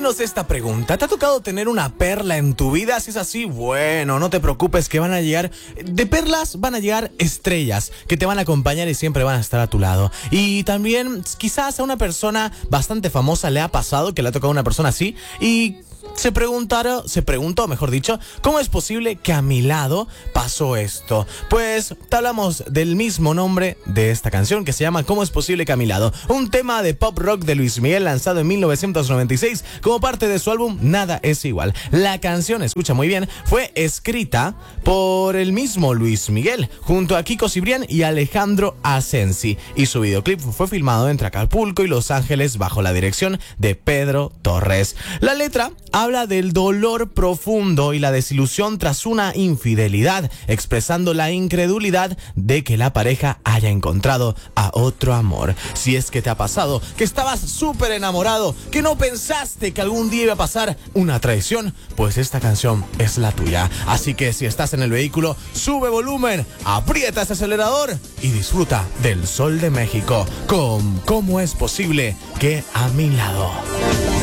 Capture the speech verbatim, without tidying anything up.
Respóndenos esta pregunta. ¿Te ha tocado tener una perla en tu vida? Si es así, bueno, no te preocupes que van a llegar, de perlas van a llegar estrellas que te van a acompañar y siempre van a estar a tu lado. Y también quizás a una persona bastante famosa le ha pasado que le ha tocado una persona así y se preguntaron, se preguntó, mejor dicho, ¿cómo es posible que a mi lado pasó esto? Pues te hablamos del mismo nombre de esta canción que se llama ¿Cómo es posible que a mi lado? Un tema de pop rock de Luis Miguel lanzado en mil novecientos noventa y seis como parte de su álbum Nada es igual. La canción, escucha muy bien, fue escrita por el mismo Luis Miguel junto a Kiko Cibrián y Alejandro Asensi, y su videoclip fue filmado entre Acapulco y Los Ángeles bajo la dirección de Pedro Torres. La letra habla del dolor profundo y la desilusión tras una infidelidad, expresando la incredulidad de que la pareja haya encontrado a otro amor. Si es que te ha pasado, que estabas súper enamorado, que no pensaste que algún día iba a pasar una traición, pues esta canción es la tuya. Así que si estás en el vehículo, sube volumen, aprieta ese acelerador y disfruta del Sol de México con ¿Cómo es posible que a mi lado?